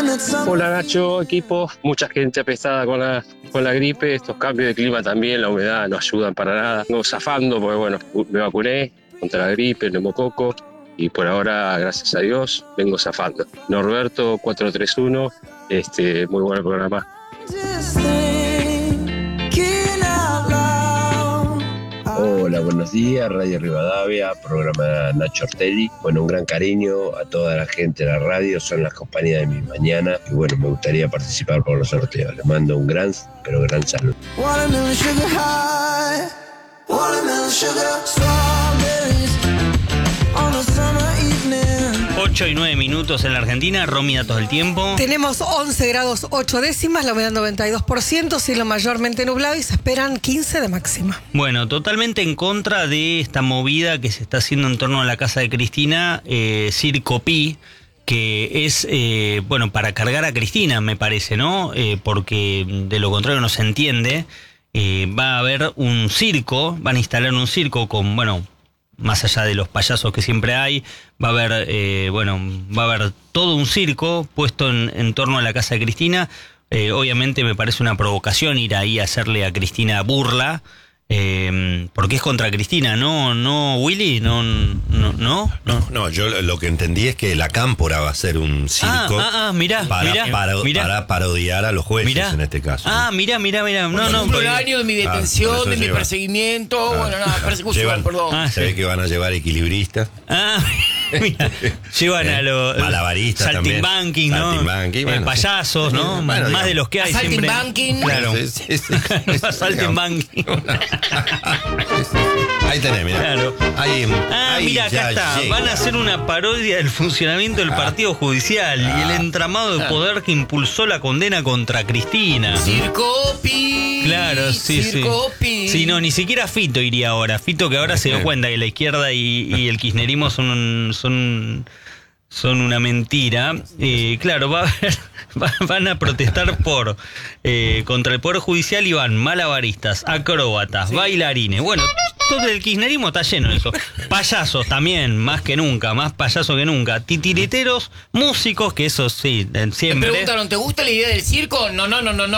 Hola Nacho, equipo. Mucha gente pesada con la gripe. Estos cambios de clima también, la humedad no ayudan para nada. Vengo zafando porque bueno, me vacuné contra la gripe, el neumococo y por ahora, gracias a Dios, vengo zafando. Norberto 431, muy buen programa. Hola, buenos días, Radio Rivadavia, programa Nacho Ortelli. Bueno, un gran cariño a toda la gente de la radio, son las compañías de mi mañana y bueno, me gustaría participar por los sorteos. Les mando un gran, pero gran saludo. 8 y 9 minutos en la Argentina. Romy, datos del tiempo. Tenemos 11 grados 8 décimas, la humedad 92%, cielo mayormente nublado y se esperan 15 de máxima. Bueno, totalmente en contra de esta movida que se está haciendo en torno a la casa de Cristina, Circo Pi, que es, para cargar a Cristina, me parece, ¿no? Porque de lo contrario no se entiende. Va a haber un circo, van a instalar un circo con, más allá de los payasos que siempre hay, va a haber todo un circo puesto en torno a la casa de Cristina. Obviamente me parece una provocación ir ahí a hacerle a Cristina burla, porque es contra Cristina, ¿no, Willy? No, yo lo que entendí es que la Cámpora va a ser un circo para parodiar a los jueces en este caso. Mirá. Por el año de mi detención, de mi perseguimiento, persecución, perdón. Se ve que van a llevar equilibristas. Mira, llevan a los malabaristas saltimbanking, ¿no? Saltimbanking, payasos, ¿no? Más de los que hay siempre. Saltimbanking. Claro. Saltimbanking. Ahí tenés, mirá. Claro. Ahí mira, acá está. llega. Van a hacer una parodia del funcionamiento del partido judicial y el entramado de poder que impulsó la condena contra Cristina. Circo Pi. Claro, sí. Sí, no, ni siquiera Fito iría ahora. Fito que ahora se dio cuenta que la izquierda y el kirchnerismo son una mentira. Claro, van a protestar contra el Poder Judicial y van malabaristas, acróbatas, bailarines. Bueno, todo el kirchnerismo está lleno de eso. Payasos también, más que nunca, más payasos que nunca. Titiriteros, músicos, que eso sí, siempre. Me preguntaron, ¿te gusta la idea del circo? No.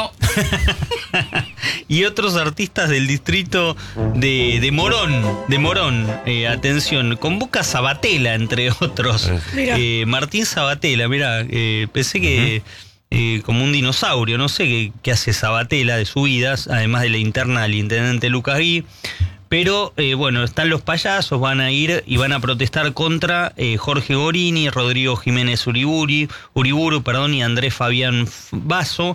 Y otros artistas del distrito de Morón. Atención, convoca Sabatella, entre otros. Martín Sabatella, pensé que como un dinosaurio, no sé qué hace Sabatella de su vida, además de la interna del intendente Lucas Gui. Pero están los payasos, van a ir y van a protestar contra Jorge Gorini, Rodrigo Jiménez Uriburu, y Andrés Fabián Basso.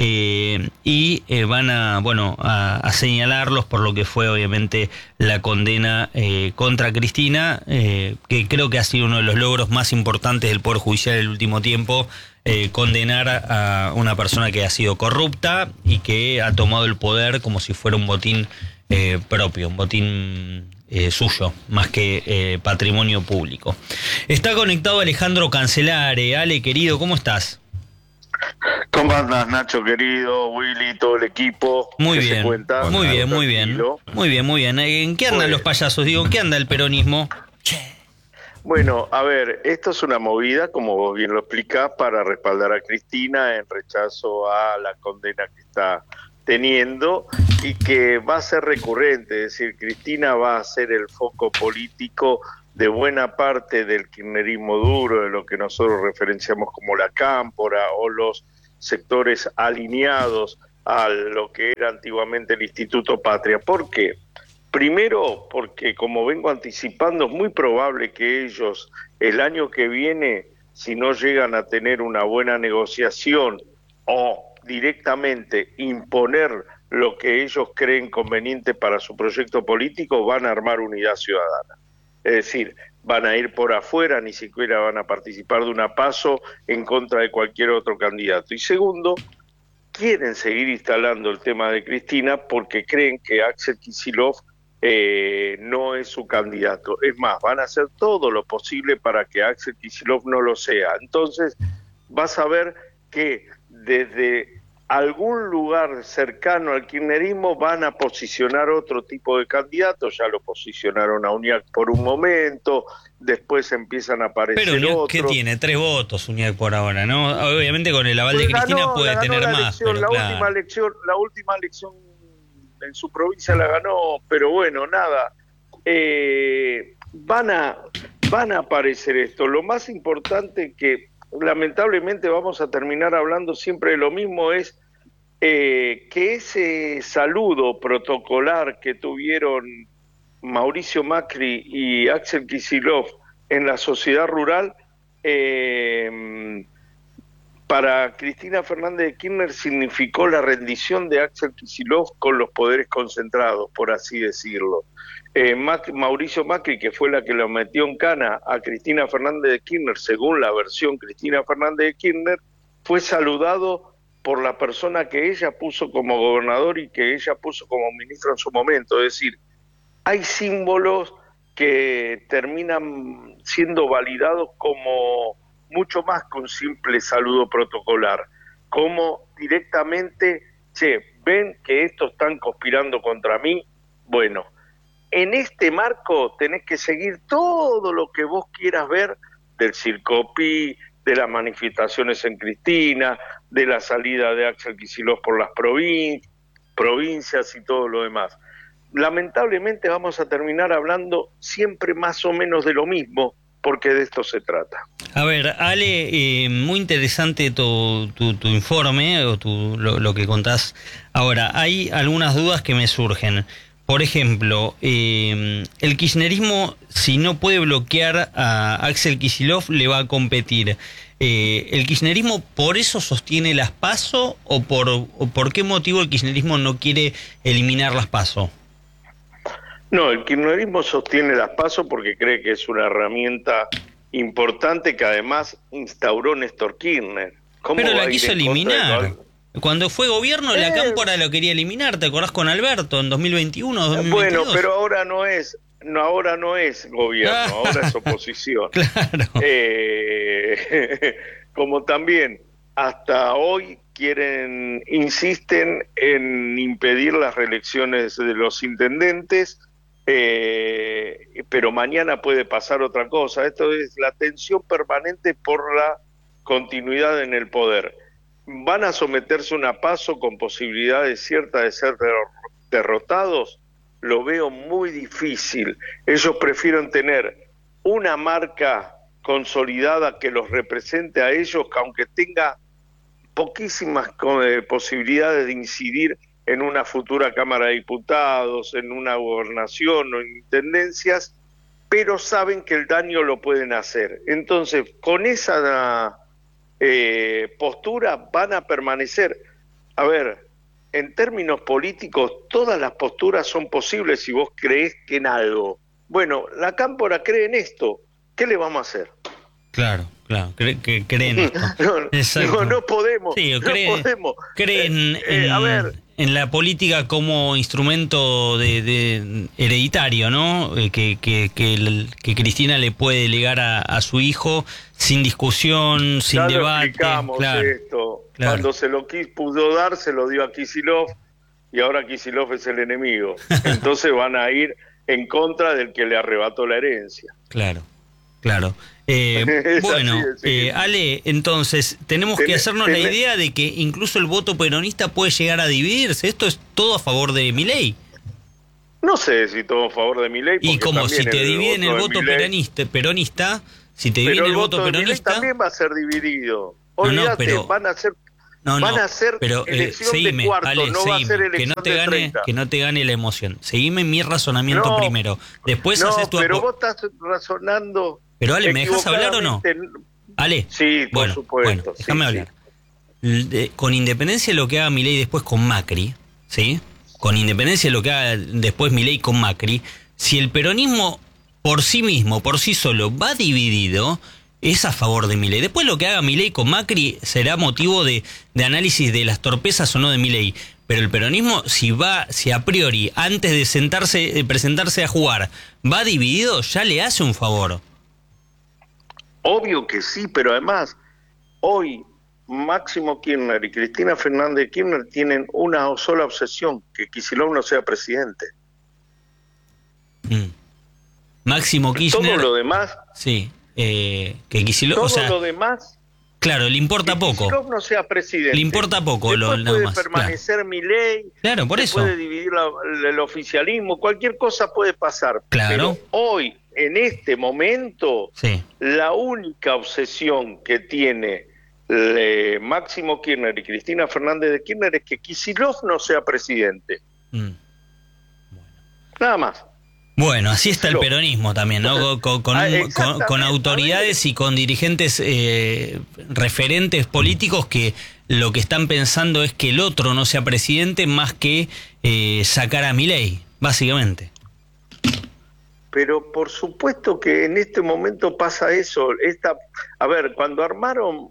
Y van a señalarlos por lo que fue obviamente la condena contra Cristina, que creo que ha sido uno de los logros más importantes del Poder Judicial del último tiempo, condenar a una persona que ha sido corrupta y que ha tomado el poder como si fuera un botín propio, un botín suyo, más que patrimonio público. Está conectado Alejandro Cancelare. Ale, querido, ¿cómo estás? ¿Cómo andas, Nacho, querido? Willy, todo el equipo. Muy bien, muy bien. ¿En qué andan los payasos? ¿En qué anda el peronismo? Bueno, a ver, esto es una movida, como vos bien lo explicás, para respaldar a Cristina en rechazo a la condena que está teniendo y que va a ser recurrente, es decir, Cristina va a ser el foco político de buena parte del kirchnerismo duro, de lo que nosotros referenciamos como la Cámpora o los sectores alineados a lo que era antiguamente el Instituto Patria. ¿Por qué? Primero, porque como vengo anticipando, es muy probable que ellos el año que viene, si no llegan a tener una buena negociación o directamente imponer lo que ellos creen conveniente para su proyecto político, van a armar Unidad Ciudadana. Es decir, van a ir por afuera, ni siquiera van a participar de una PASO en contra de cualquier otro candidato. Y segundo, quieren seguir instalando el tema de Cristina porque creen que Axel Kicillof no es su candidato. Es más, van a hacer todo lo posible para que Axel Kicillof no lo sea. Entonces, vas a ver que desde algún lugar cercano al kirchnerismo van a posicionar otro tipo de candidatos. Ya lo posicionaron a Uñac por un momento, después empiezan a aparecer pero Uñac, otros. ¿qué tiene? 3 votos Uñac por ahora, ¿no? Obviamente con el aval de Cristina puede tener más. Pero la última elección en su provincia la ganó, pero bueno, nada. Van a aparecer esto. Lo más importante que lamentablemente vamos a terminar hablando siempre de lo mismo es que ese saludo protocolar que tuvieron Mauricio Macri y Axel Kicillof en la sociedad rural, para Cristina Fernández de Kirchner significó la rendición de Axel Kicillof con los poderes concentrados, por así decirlo. Mauricio Macri, que fue la que lo metió en cana a Cristina Fernández de Kirchner, según la versión Cristina Fernández de Kirchner, fue saludado por la persona que ella puso como gobernador y que ella puso como ministro en su momento. Es decir, hay símbolos que terminan siendo validados como mucho más que un simple saludo protocolar, como directamente, ven que estos están conspirando contra mí. Bueno, en este marco tenés que seguir todo lo que vos quieras ver del Circo-Pi, de las manifestaciones en Cristina, de la salida de Axel Kicillof por las provincias y todo lo demás. Lamentablemente vamos a terminar hablando siempre más o menos de lo mismo, porque de esto se trata. A ver, Ale, muy interesante tu informe, o lo que contás. Ahora, hay algunas dudas que me surgen. Por ejemplo, el kirchnerismo, si no puede bloquear a Axel Kicillof, le va a competir. ¿El kirchnerismo por eso sostiene las PASO o por qué motivo el kirchnerismo no quiere eliminar las PASO? No, el kirchnerismo sostiene las PASO porque cree que es una herramienta importante que además instauró Néstor Kirchner. Pero la quiso eliminar. Cuando fue gobierno, la Cámpora lo quería eliminar, ¿te acordás con Alberto en 2021, 2022? Bueno, pero ahora no es gobierno, ahora es oposición. Claro. Como también hasta hoy insisten en impedir las reelecciones de los intendentes, pero mañana puede pasar otra cosa. Esto es la tensión permanente por la continuidad en el poder. ¿Van a someterse a una PASO con posibilidades ciertas de ser derrotados? Lo veo muy difícil. Ellos prefieren tener una marca consolidada que los represente a ellos, que aunque tenga poquísimas posibilidades de incidir en una futura Cámara de Diputados, en una gobernación o en intendencias, pero saben que el daño lo pueden hacer. Entonces, con esa postura van a permanecer. A ver, en términos políticos, todas las posturas son posibles si vos creés que en algo. Bueno, la Cámpora cree en esto. ¿Qué le vamos a hacer? Claro, creen esto. No podemos. Sí, podemos. Creen en la política como instrumento de hereditario, ¿no? Que Cristina le puede delegar a su sin discusión, sin debate. Explicamos esto. Claro. Cuando se lo pudo dar, se lo dio a Kicillof y ahora Kicillof es el enemigo. Entonces van a ir en contra del que le arrebató la herencia. Claro. Bueno, Ale, entonces tenemos que hacernos la idea de que incluso el voto peronista puede llegar a dividirse. Esto es todo a favor de Milei. No sé si todo a favor de Milei. Y como si te dividen el voto peronista, si te dividen el voto peronista, también va a ser dividido. Olvídate, van a ser elección de cuarto, Ale, no va a ser elección de 30. Que no te gane la emoción. Seguime mi razonamiento primero. Después haces tu pero vos estás razonando. Pero Ale, ¿me dejas hablar o no? Ale, sí, por supuesto. Bueno, déjame hablar. Con independencia de lo que haga Milei después con Macri, ¿sí? Con independencia de lo que haga después Milei con Macri, si el peronismo por sí mismo, por sí solo, va dividido, es a favor de Milei. Después lo que haga Milei con Macri será motivo de análisis de las torpezas o no de Milei. Pero el peronismo, si a priori, antes de presentarse a jugar, va dividido, ya le hace un favor. Obvio que sí, pero además, hoy Máximo Kirchner y Cristina Fernández de Kirchner tienen una sola obsesión, que Kicillof no sea presidente. Máximo Kirchner... Todo lo demás... Sí, que Kicillof... Todo lo demás... Claro, le importa poco. Que Kicillof no sea presidente. Le importa poco lo puede demás. Permanecer Milei. Claro, por eso. Puede dividir el oficialismo. Cualquier cosa puede pasar. Claro. Pero hoy, en este momento, sí, la única obsesión que tiene Máximo Kirchner y Cristina Fernández de Kirchner es que Kicillof no sea presidente. Bueno. Nada más. Bueno, así está el peronismo también, ¿no? Con autoridades y con dirigentes referentes políticos que lo que están pensando es que el otro no sea presidente más que sacar a Milei, básicamente. Pero por supuesto que en este momento pasa eso. A ver, cuando armaron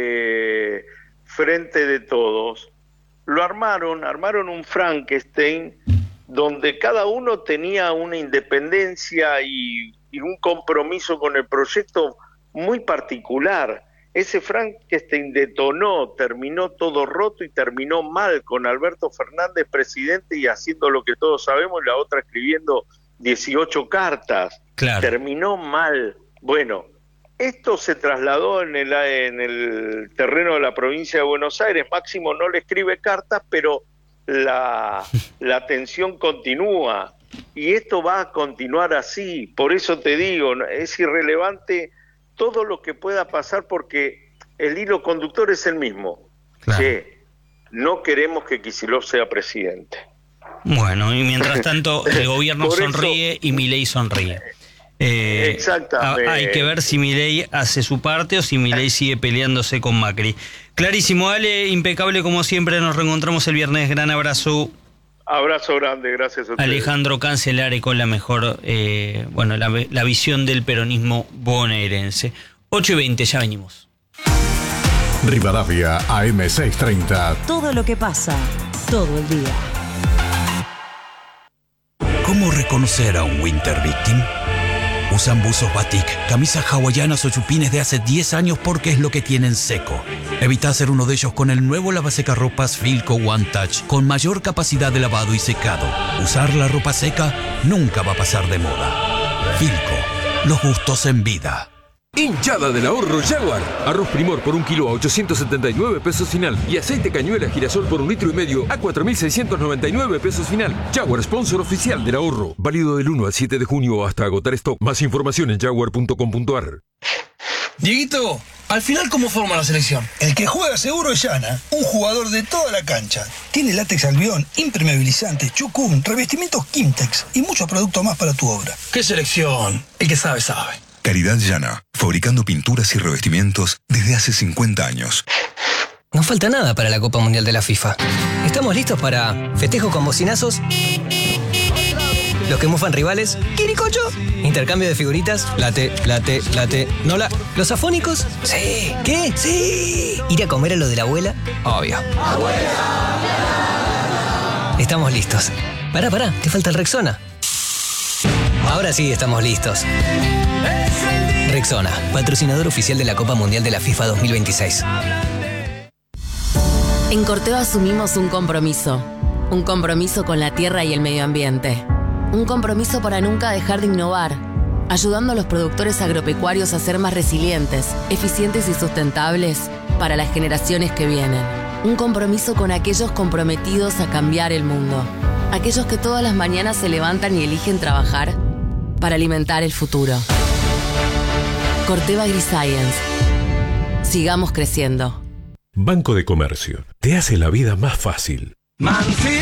Frente de Todos, armaron un Frankenstein donde cada uno tenía una independencia y un compromiso con el proyecto muy particular. Ese Frankenstein detonó, terminó todo roto y terminó mal, con Alberto Fernández presidente y haciendo lo que todos sabemos, y la otra escribiendo 18 cartas. Claro. Terminó mal. Bueno, esto se trasladó en el terreno de la provincia de Buenos Aires. Máximo no le escribe cartas, pero la tensión continúa y esto va a continuar así. Por eso te digo, es irrelevante todo lo que pueda pasar porque el hilo conductor es el mismo. Claro. Que no queremos que Kicillof sea presidente. Bueno, y mientras tanto el gobierno sonríe y Milei sonríe. Exactamente. Hay que ver si Milei hace su parte o si Milei sigue peleándose con Macri. Clarísimo, Ale, impecable como siempre, nos reencontramos el viernes, gran abrazo. Abrazo grande, gracias a ustedes. Alejandro Cancelare con la mejor, la visión del peronismo bonaerense. 8:20, ya venimos. Rivadavia, AM630. Todo lo que pasa, todo el día. ¿Cómo reconocer a un winter victim? Usan buzos batik, camisas hawaianas o chupines de hace 10 años porque es lo que tienen seco. Evita hacer uno de ellos con el nuevo lavasecarropas Filco One Touch, con mayor capacidad de lavado y secado. Usar la ropa seca nunca va a pasar de moda. Filco, los gustos en vida. Hinchada del ahorro Jaguar. Arroz Primor por 1 kilo a 879 pesos final. Y aceite cañuela girasol por 1,5 litros a 4.699 pesos final. Jaguar, sponsor oficial del ahorro. Válido del 1 al 7 de junio hasta agotar stock. Más información en jaguar.com.ar. Dieguito, al final, ¿cómo forma la selección? El que juega seguro es Yana, un jugador de toda la cancha. Tiene látex albión, impermeabilizante, chucún, revestimientos Kimtex y muchos productos más para tu obra. ¿Qué selección? El que sabe, sabe. Calidad Yana, fabricando pinturas y revestimientos desde hace 50 años. No falta nada para la Copa Mundial de la FIFA. Estamos listos para festejo con bocinazos, los que mufan rivales, ¡quiricocho! Intercambio de figuritas, late, nola. ¿Los afónicos? Sí. ¿Qué? Sí. ¿Ir a comer a lo de la abuela? Obvio. ¡Abuela! Estamos listos. Pará, te falta el Rexona. Ahora sí estamos listos. Rexona, patrocinador oficial de la Copa Mundial de la FIFA 2026. En Corteva asumimos un compromiso con la tierra y el medio ambiente. Un compromiso para nunca dejar de innovar, ayudando a los productores agropecuarios a ser más resilientes, eficientes y sustentables para las generaciones que vienen. Un compromiso con aquellos comprometidos a cambiar el mundo. Aquellos que todas las mañanas se levantan y eligen trabajar para alimentar el futuro. Corteva AgriScience. Sigamos creciendo. Banco de Comercio. Te hace la vida más fácil.